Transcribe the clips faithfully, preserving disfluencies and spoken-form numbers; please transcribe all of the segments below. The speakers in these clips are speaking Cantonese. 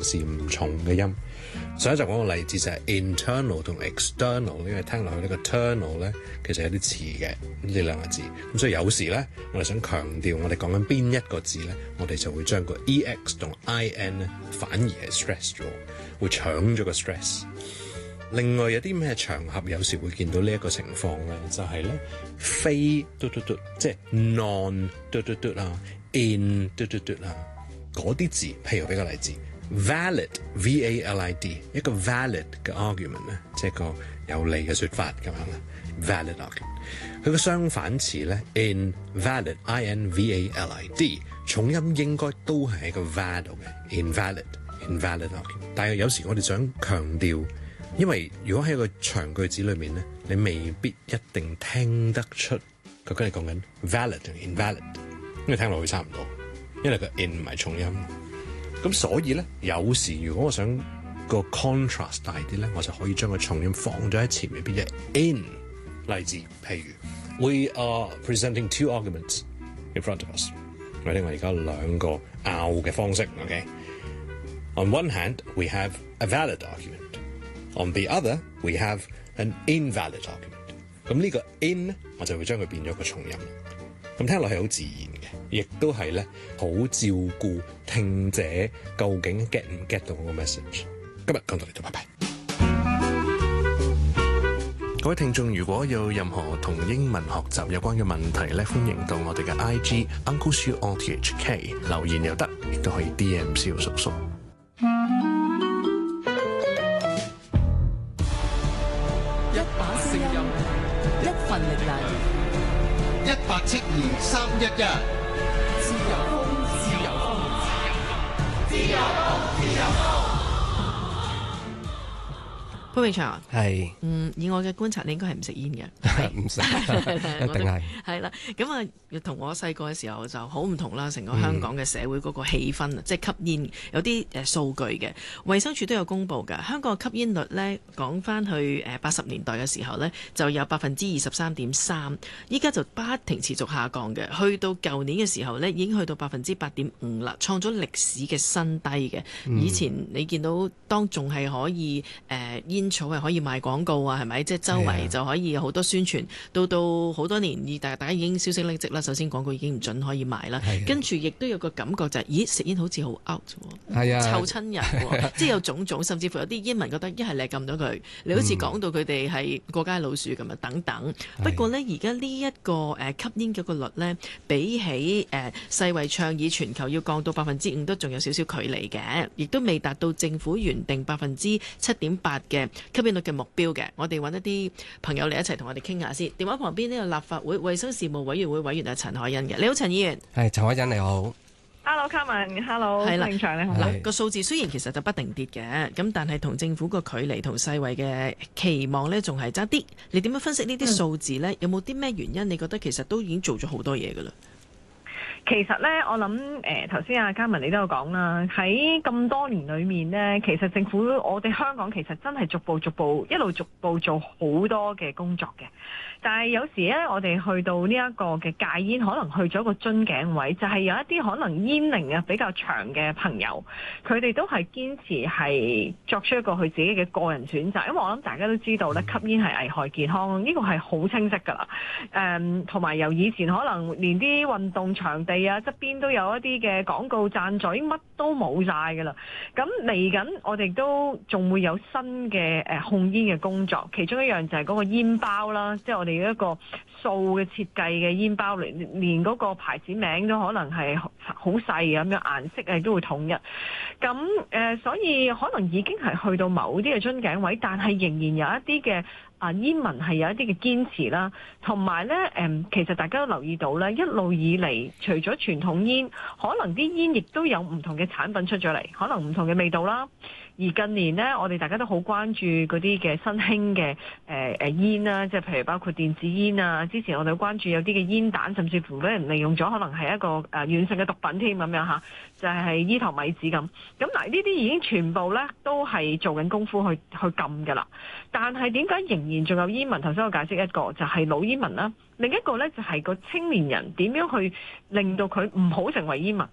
時唔重嘅音。上一集講個例子就係 internal 同 external， 因為聽落去呢個 ternal 咧其實有啲似嘅呢兩個字，咁所以有時咧我哋想強調我哋講緊邊一個字咧，我哋就會將個 ex 同 in 咧反而係 stress 咗，會搶咗個 stress。另外有啲咩場合有時會見到呢一個情況咧，就係咧非嘟嘟嘟，即係 non 嘟嘟嘟啊 ，in 嘟嘟嘟啊，嗰啲字，譬如俾個例子 valid v a l i d 一個 valid 嘅 argument 咧，即係個有利嘅説法咁樣啦 valid argument。佢個相反詞咧 invalid i n v a l i d 重音應該都係喺個 val 度嘅 invalid invalid argument。但係有時我哋想強調。因為如果喺個長句子裏面咧，你未必一定聽得出佢跟你講緊 valid 同 invalid，因為聽落去差唔多，因為個 in 唔係重音。咁所以咧，有時如果我想個 contrast 大啲咧，我就可以將個重音放咗喺前面，變咗 in。例子譬如 We are presenting two arguments in front of us， 或者我而家兩個拗嘅方式 ，OK。On one hand, we have a valid argument。On the other, we have an invalid argument。咁呢個 in 呢，我就會將佢變咗個重音。咁聽落係好自然嘅，亦都係咧好照顧聽者究竟 get 唔 get 到我個 message。今日講到呢度，拜拜。各位聽眾，如果有任何同英文學習有關嘅問題咧，歡迎到我哋嘅 I G Uncle Siu O T H K 留言又得，亦都可以 D M 蕭叔叔。 一份力量， 一八七二三一一。 自由風，自由風，自由風，自由風，自由風。潘永祥， 係， 嗯，以我嘅觀察，你應該係唔食煙嘅， 唔食，一定係。係啦，咁啊，同我細個嘅時候就好唔同啦。成個香港嘅社會嗰個氣氛啊，嗯、即係吸煙有啲誒數據嘅，衛生署都有公布㗎。香港嘅吸煙率呢，講翻去誒八十年代嘅時候呢，就有百分之二十三點三，依家就不停持續下降嘅。去到舊年嘅時候呢，已經去到百分之八點五啦，創咗歷史嘅新低嘅。嗯、以前你見到當仲係可以誒、呃、煙草係可以賣廣告啊，係咪？即係周圍就可以有好多宣傳。到到好多年，而大大家已經消息匿跡啦。首先廣告已經唔準可以賣啦，跟住亦都有個感覺就係、是，咦，食煙好似好 out 喎， 係啊， 臭親人喎，即係有種種，甚至乎有啲煙民覺得一係你撳到佢，你好似講到佢哋係過街老鼠咁啊等等。不過呢，而家呢一個誒、呃、吸煙嘅個率呢，比起誒、呃、世衛倡議全球要降到百分之五，都仲有少少距離嘅，亦都未達到政府原定百分之七點八嘅吸煙率嘅目標嘅。我哋揾一啲朋友嚟一齊同我哋傾下先。電話旁邊呢個立法會衛生事務委員會委員係陳凱欣嘅。你好，陳議員。 係，陳凱欣你好。 Hello Carmen，Hello 係啦， 永祥你好。 嗱，個數字雖然其實就不定跌嘅，咁但係同政府個距離同世衛嘅期望呢，仲係差啲。你點樣分析呢啲數字呢？嗯、有冇啲咩原因？你覺得其實都已經做咗好多嘢噶啦？ 其實咧，我諗誒頭先阿嘉文你都有講啦，喺咁多年裏面呢，其實政府我哋香港其實真係逐步逐步一路逐步做好多嘅工作嘅。但係有時咧，我哋去到呢一個嘅戒煙，可能去咗個樽頸位，就係、是、有一啲可能煙齡啊比較長嘅朋友，佢哋都係堅持係作出一個佢自己嘅個人選擇。因為我諗大家都知道咧，吸煙係危害健康，呢、這個係好清晰㗎啦。誒、嗯，同埋由以前可能連啲運動場地啊，側邊都有一啲嘅廣告贊助，乜都冇晒㗎啦。咁嚟緊，我哋都仲會有新嘅誒控煙嘅工作，其中一樣就係嗰個煙包啦，即係我哋一個塑嘅設計嘅煙包，連連嗰個牌子名都可能係好細咁樣，顏色誒都會統一。咁誒、呃，所以可能已經係去到某啲嘅樽頸位，但係仍然有一啲嘅。啊！煙民係有一啲嘅堅持啦，同埋咧誒，其實大家都留意到咧，一路以嚟，除咗傳統煙，可能啲煙亦都有唔同嘅產品出咗嚟，可能唔同嘅味道啦。而近年呢，我哋大家都好關注嗰啲嘅新興嘅誒誒煙啦，即係譬如包括電子煙啊。之前我哋關注有啲嘅煙彈，甚至乎俾人利用咗，可能係一個誒軟性嘅毒品添咁樣嚇，就係、是、伊頭米子咁。咁嗱，呢啲已經全部咧都係做緊功夫去去禁㗎啦。但係點解仍然仲有煙民？頭先我解釋一個就係、是、老煙民啦，另一個咧就係、是、個青年人點樣去令到佢唔好成為煙民。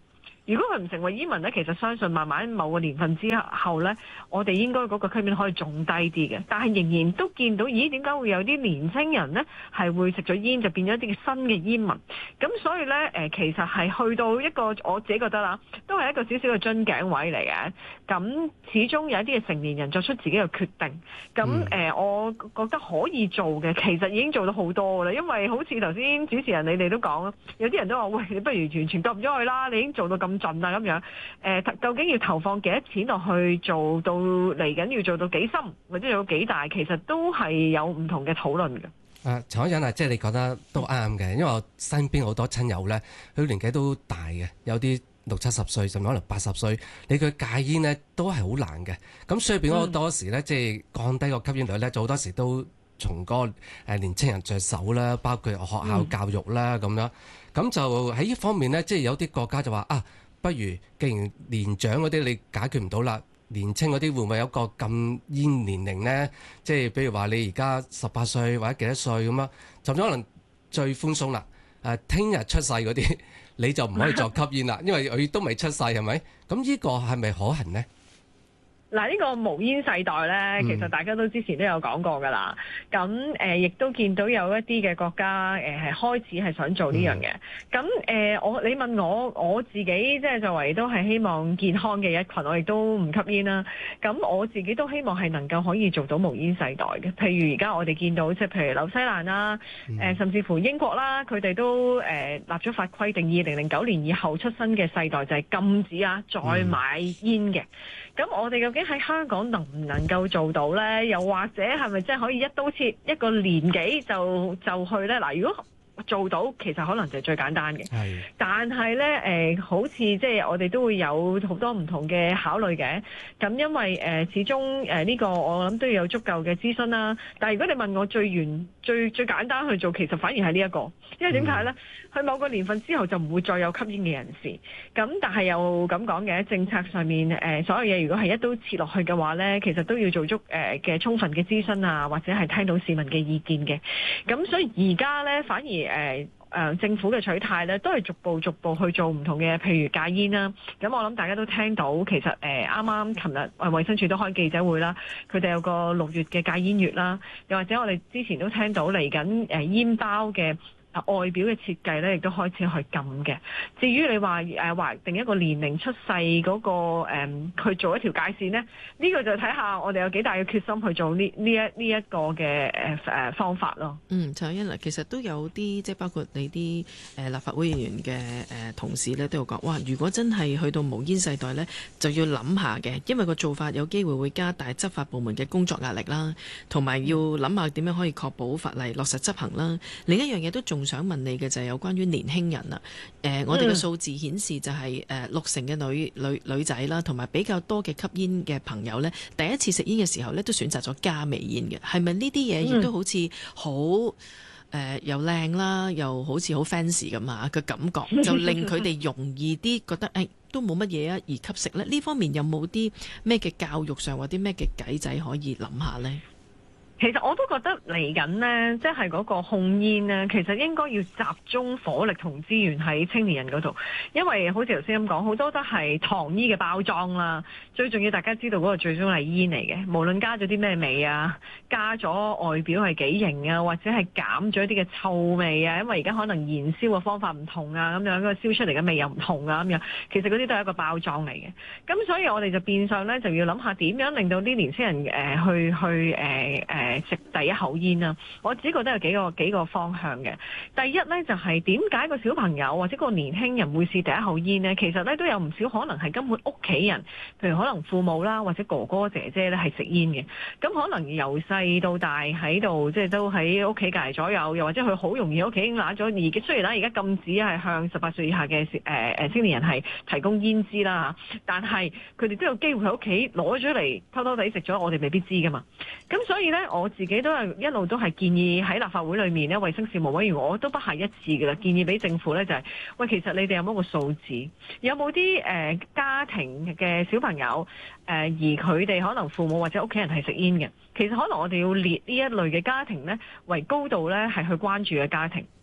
如果佢唔成為煙民咧，其實相信慢慢某個年份之後咧，我哋應該嗰個吸煙可以仲低啲嘅。但係仍然都見到，咦？點解會有啲年青人咧係會食咗煙就變咗一啲新嘅煙民？咁所以咧誒、呃，其實係去到一個我自己覺得啦，都係一個少少嘅樽頸位嚟嘅。咁始終有一啲嘅成年人作出自己嘅決定。咁誒、呃，我覺得可以做嘅，其實已經做到好多啦。因為好似頭先主持人你哋都講，有啲人都話：喂，你不如完全撳咗去啦！你已經做到咁盡啦，咁樣誒、呃，究竟要投放幾多錢落去做到嚟緊要做到幾深，或者做到幾大？其實都係有唔同嘅討論嘅。 啊，陳凱欣啊，即係你覺得都啱嘅，因為我身邊好多親友咧，佢年紀都大嘅，有啲六七十歲，甚至可能八十歲，你佢戒煙咧都係好難嘅。咁所以變咗好多時咧，嗯、即係降低個吸煙率咧，就好多時都從嗰個誒年青人着手啦，包括學校教育啦咁、嗯、樣。咁就喺呢方面咧，即係有啲國家就話啊，不如既然年長嗰啲你解決唔到啦。年青嗰啲會唔會有個禁煙年齡呢？即係比如話你而家十八歲或者幾多歲咁啊，甚至可能最寬鬆啦。誒，聽日出世嗰啲你就唔可以再吸煙啦，因為佢都未出世係咪？咁呢個係咪可行呢？ 嗱，呢個無煙世代呢，其實大家都之前都有講過㗎啦。咁誒，亦、呃、都見到有一啲嘅國家誒係、呃、開始係想做呢樣嘢。咁誒、呃，我你問我我自己即係作為都係希望健康嘅一群，我亦都唔吸煙啦。咁我自己都希望係能夠可以做到無煙世代嘅。譬如而家我哋見到即係譬如紐西蘭啦，誒、呃、甚至乎英國啦，佢哋都誒、呃、立咗法規定，二零零九年以後出生嘅世代就係禁止啊再買煙嘅。咁我哋究竟喺香港能唔能夠做到呢？又或者係咪真係可以一刀切一個年紀就就去呢？嗱，如果做到，其實可能就係最簡單嘅。係，但係呢，誒、呃，好似即係我哋都會有好多唔同嘅考慮嘅。咁因為誒、呃，始終誒呢、呃這個我諗都要有足夠嘅諮詢啦。但係如果你問我最原最最簡單去做，其實反而係呢一個，因為點解呢？去、嗯、某個年份之後就唔會再有吸煙嘅人士。咁但係又咁講嘅，政策上面誒、呃、所有嘢如果係一刀切落去嘅話呢，其實都要做足誒嘅、呃、充分嘅諮詢啊，或者係聽到市民嘅意見嘅。咁所以而家呢，反而誒誒、呃呃、政府嘅取態呢，都係逐步逐步去做唔同嘅，譬如戒煙啦。咁我諗大家都聽到，其實誒啱啱琴日誒衛生署都開記者會啦，佢哋有個六月嘅戒煙月啦，又或者我哋之前都聽到嚟緊誒煙包嘅外表嘅設計咧，亦都開始去禁嘅。至於你話誒劃定一個年齡出世嗰、那個誒、嗯、去做一條界線呢，呢、這個就睇下我哋有幾大嘅決心去做呢呢一呢一,一個嘅誒誒方法咯。 嗯，陳凱欣，其實都有啲即係包括你啲誒立法會議員嘅誒同事咧，都有講哇，如果真係去到無煙世代呢，就要諗下嘅，因為個做法有機會會加大執法部門嘅工作壓力啦，同埋要諗下點樣可以確保法例落實執行啦。另一樣嘢都仲想問你嘅就係有關於年輕人啦。誒、呃，我哋嘅數字顯示就係、是、誒、呃、六成嘅女女女仔啦，同埋比較多嘅吸煙嘅朋友呢，第一次食煙嘅時候呢，都選擇咗加味煙嘅。係咪呢啲嘢亦都好似好誒又靚啦，又好似好 fancy 咁啊嘅感覺，就令佢哋容易啲覺得誒、哎、都冇乜嘢啊而吸食呢？呢方面有冇啲咩嘅教育上或者咩嘅計仔可以諗下呢？ 其實我都覺得嚟緊呢，即係嗰個控煙呢，其實應該要集中火力同資源喺青年人嗰度，因為好似頭先咁講，好多都係糖衣嘅包裝啦。最重要大家知道嗰個最終係煙嚟嘅，無論加咗啲咩味啊，加咗外表係幾型啊，或者係減咗一啲嘅臭味啊，因為而家可能燃燒嘅方法唔同啊，咁樣嗰個燒出嚟嘅味又唔同啊，咁樣其實嗰啲都係一個包裝嚟嘅。咁所以我哋就變相呢，就要諗下點樣令到啲年輕人誒、呃、去去誒誒。呃呃食第一口煙啊！我自己覺得有幾個幾個方向嘅。第一呢，就係點解個小朋友或者個年輕人會試第一口煙呢？其實呢，都有唔少可能係根本屋企人，譬如可能父母啦或者哥哥姐姐呢係食煙嘅。咁可能由細到大喺度，即係都喺屋企隔離左右，又或者佢好容易屋企已經攞咗。而雖然咧而家禁止係向十八歲以下嘅誒誒青年人係提供煙支啦，但係佢哋都有機會喺屋企攞咗嚟偷偷地食咗，我哋未必知噶嘛。咁所以呢，我自己都係一路都係建議喺立法會裏面呢，衛生事務委員我都不下一次嘅啦，建議俾政府呢，就係、是、喂，其實你哋有冇個數字，有冇啲誒家庭嘅小朋友誒、呃，而佢哋可能父母或者屋企人係食煙嘅，其實可能我哋要列呢一類嘅家庭呢為高度呢係去關注嘅家庭。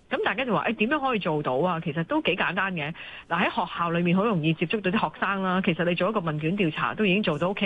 咁大家就話誒點樣可以做到啊？其實都幾簡單嘅。嗱喺學校裏面好容易接觸到啲學生啦。其實你做一個問卷調查都已經做到屋企